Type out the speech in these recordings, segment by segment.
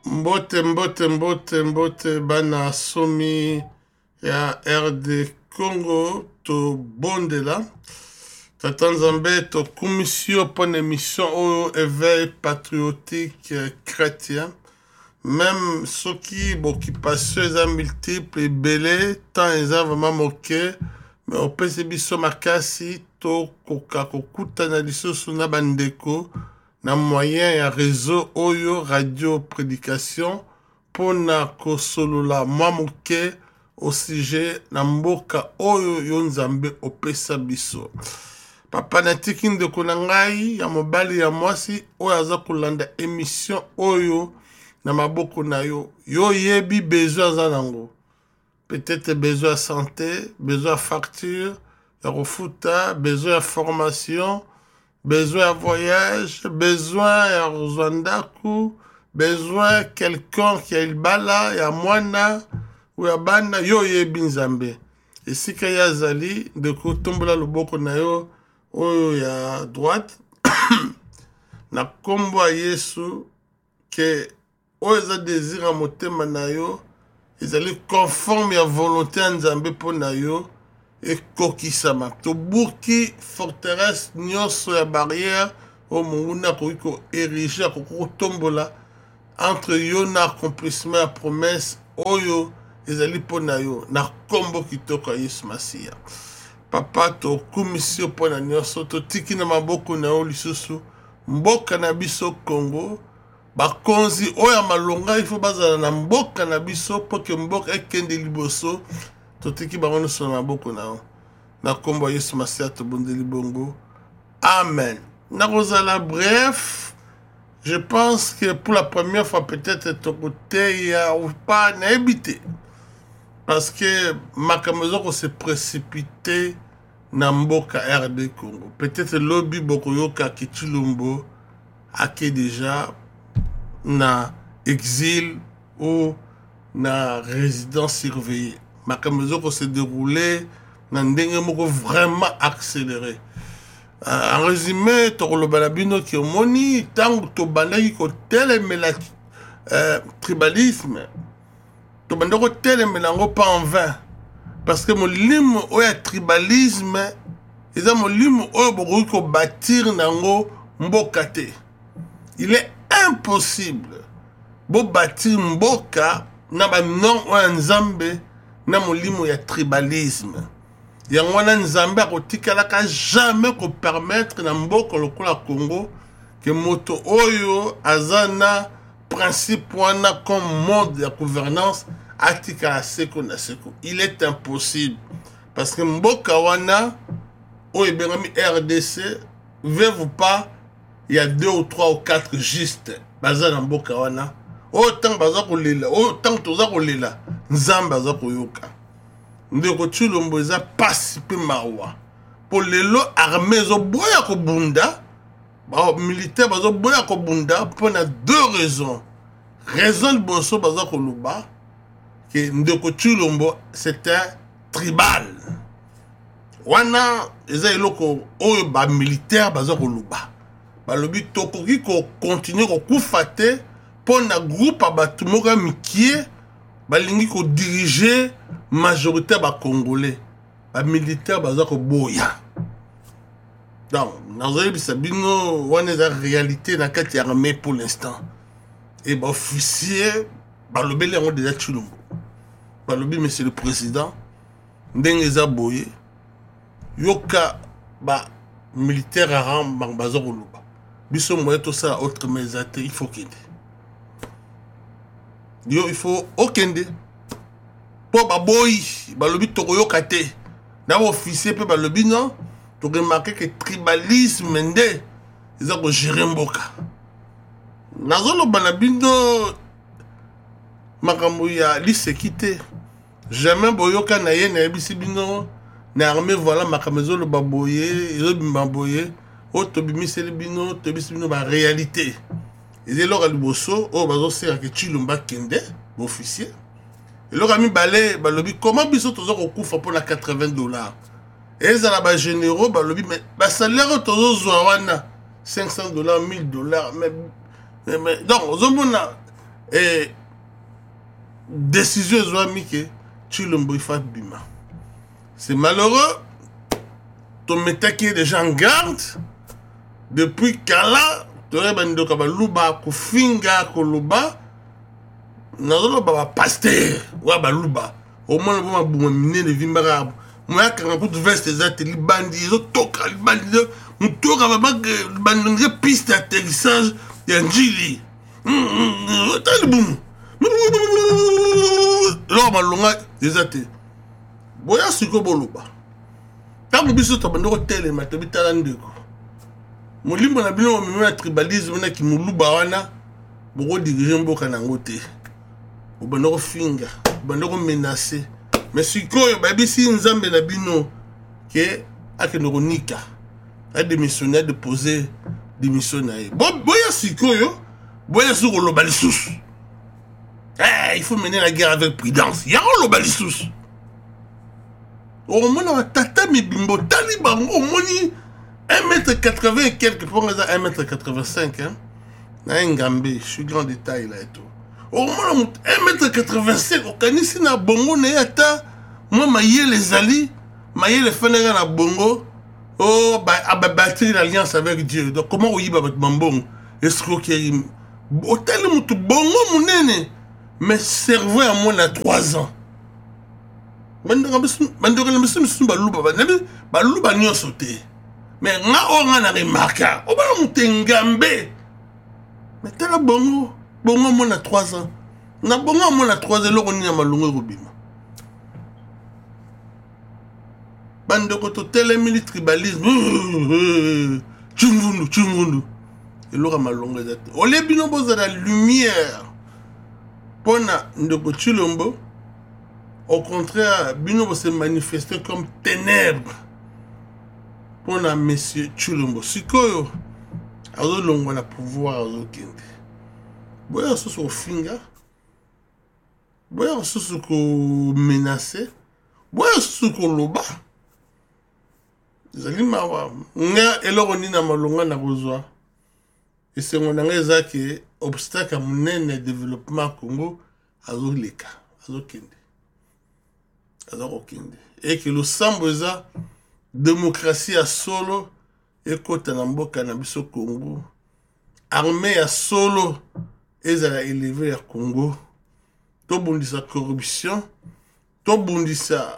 Mbote bana somi ya RD Congo to bondela tata nzambe to commission pour une émission au éveil patriotique chrétien même ceux qui occupation eza multiple belé tant eza vraiment moqué mais on peut se biso makasi to koka kokutana lisusu na bandeko na moyen ya réseau oyo radio prédication pona kosolola mwa moke au sujet na mboka oyo yo nzambe opesa biso papa natiki ndeko na ngai ya mobali ya mwasi oyo aza kolanda émission oyo na maboko na yo yo yebi besoin aza nango peut-être besoin de santé besoin de facture ya kofuta besoin de formation besoin de voyage, besoin de Rwanda, besoin de quelqu'un qui a le bala, ya mwana, ou ya bana, yo ye binzambe. Et si qu'il y a zali, de kotombola loboko na yo, oyo ya droite, na kombo a Yesu, que oyo za désir a motema na yo, ezali conforme ya volonté ya nzambe po na yo, et kokisama to buki forteresse nyonso ya barrière o munguna ko ériger ko tombola entre yo na accomplissement ya promesse oyo ezali pona yo na kombo kitoko ya Yesu Masia papa to commission pona nyonso to tiki na maboko na yo lisusu mboka na biso Congo bakonzi oyo malonga il faut bazala na mboka na biso po ke mboka ekende liboso totiki bango sur na boko na na kombo Yesu Masia to bondeli bongo amen na kozala bref je pense que pour la première fois peut-être ton côté ya ou pas na habité parce que makamezo ko se précipiter na mboka RD Congo peut-être lobby boko yoka kitulumbo ake déjà na exil ou na résidence surveillée makambo ko se déroulé na ndenge moko vraiment accéléré en résumé to kolobala bino ki omoni tango to bandaki ko telemela tribalisme to bandako telemela ngo pas en vain parce que molimo oya tribalisme eza molimo oyo bokoki ko bâtir nango mboka te il est impossible bo bâtir mboka na ba non oya nzambe na molimo ya tribalisme yango wana nzambe akotikalaka jamais ko permettre na mboka lokola Congo ke moto oyo aza na principe wana comme mode ya gouvernance atikala seko na seko il est impossible parce que mboka wana oyo ebengami RDC veuve ou pas il y a 2 ou 3 ou 4 juste baza na mboka wana autant baza kolela autant toza kolela nzambe aza koyoka ndeko Tshilombo eza pasi pe mawa po lelo armée zo boya ko bunda ba militaire bazo boya ko bunda pour na 2 raisons raison liboso baza ko luba que ndeko Tshilombo c'était tribal wana eza eloko oyo ba militaire baza ko luba balobi tokoki ko continuer ko kufate pour na groupe abatu moko mikie balingi ko diriger majorité ba congolais ba militaire baza ko boya donc nazoyi bisabino wana eza réalité na kati ya armée pour l'instant et ba officier balobeli yango déjà Tshilombo balobi monsieur le président ndenge eza boye yoka ba militaire à rang baza ko luba biso moye to ça autre mais il faut kende yo il faut okende po baboyi balobi tokoyoka te na officier pe balobi non to remarquer que tribalisme nde eza ko gérer mboka nazoloba na bino makambo ya lisekite jamais boyoka na ye na yebisi bino na armée voilà makambo ezoloba boye ezobimba boye o tobimiseli bino tobisi bino ba réalité ezelo liboso o bazosera ke Tshilombo kende officier eloko mibale balobi comment biso toza kokufa pour la $80 ezala ba généraux balobi mais ba salaire tozozwa wana $500 $1000 mais donc ozomona et décision ezwami ke Tshilombo ifa bima. C'est malheureux. Ton métaki est déjà en garde. Depuis Kala, tu aurais bandi kabaluba kufinga koluba. Nazolo baba pasteur wa baluba. Au moins on va bouminer de vimbara. Moi quand on veste les ateliers bandi, ils ont toka les bandi, on toka baba bandi piste d'atterrissage et un jili. T'as le boum. Là malonga des ateliers. Boya siko boluba. Quand biso to bando tele matobi talandeko. Molimbo na bino na tribalisme na ki muluba wana boko diriger mboka na ngote. Obando finga, obando menacer. Mais sikoyo babisi nzambe na bino ke akeno nika. A démissionné de poser démission na ye. Boya sikoyo, boya siko lo balisusu. Il faut mener la guerre avec prudence. Ya lo balisusu. Au moins, tata mi bimbo taliban au moins 1m80 et quelques, pour 1m85, hein. Je suis grand détail là et tout. Au moins 1m85, au canisi na bongo ne yata, moi maïe les ali, maïe les fenêtres na bongo, oh bah bâtir l'alliance avec Dieu. Donc comment on y va avec Mambong? Escroquerie. Au tel moutou bongo mounene, mais cerveau à moi à 3 ans. Baluba nyonso te. Mais nga on a remarqué. O ba mutengambe. Mais tela bongo mon a 3 ans. Na bongo mon a 3 ans loko ni malungu robima. Bando ko to tele tribalisme. Chungundu. Et loko malungu zate. O le bino boza la lumière. Pona ndoko Tshilombo. Au contraire, Bino se manifester comme ténèbres pour la monsieur Tshilombo. Sikoyo, azo longo na pouvoir azo kende. Boya soso au finga, boya soso ko menacer, boya soso ko loba. Zali mawa, nga eloko ni na malonga na kozwa. Et c'est mon angeza qui obstacle à mon développement Congo azo leka, azo kende. Et que le samboza démocratie à solo et kota na mboka na biso Congo armée à solo ezala élevé à Congo to bundisa corruption to bundisa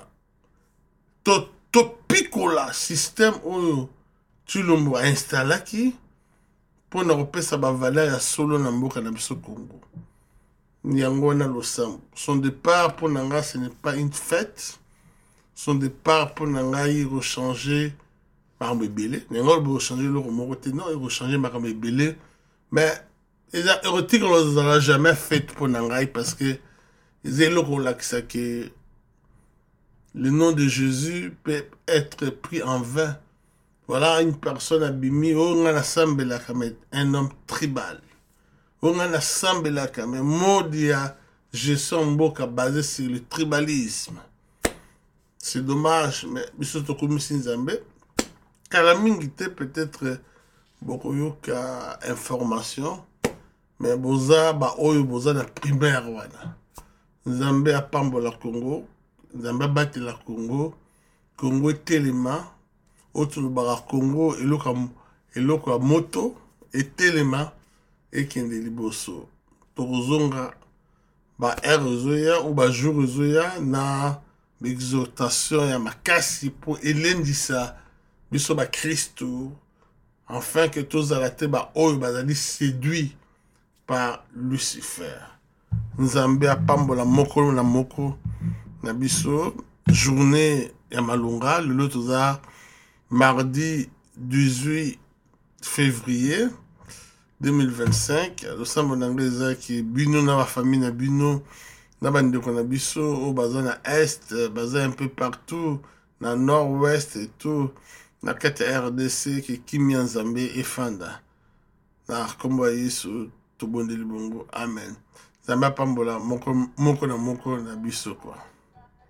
to pikola système oyo Tshilombo a installé qui pour na repesa ba valeur à solo na mboka na biso Congo. Nyangona Losam. Son départ pour Nanga, ce n'est pas une fête. Son départ pour Nanga, il va changer par Mébélé. Nyangol va changer le remoroté. Non, il va changer par Mébélé. Mais, les érotiques, on ne l'a jamais fait pour Nanga parce que ils ont le que le nom de Jésus peut être pris en vain. Voilà une personne abîmée, un homme tribal. On a assemblé là quand même, Modia, gestion mboka basé sur le tribalisme. C'est dommage, mais surtout comme Nzambe, Kalamingi peut-être beaucoup yoka information, mais boza ba oyo boza na primaire wana. Nzambe a pambo la Congo, Nzambe bati la Congo, Congo telema, autour bara Congo eloko moto et telema. Et kende liboso tozonga ba erozoya ou ba jourzoya na exhortation ya makasi pour elendisa biso ba Christo afin que tous alate ba oyo bazali séduit par Lucifer. Nzambe apambola mokolo na moko na biso journée ya malunga le toza mardi 18 février 2025, le sambo n'anglais qui bino na ma famille na bino na bandeko na biso au bazin na est, bazin un peu partout na nord-ouest et tout na kati RDC qui Kimia Nzambe et Fanda na kombo Yesu to bondeli bongo amen. Zamba pambola moko na biso quoi.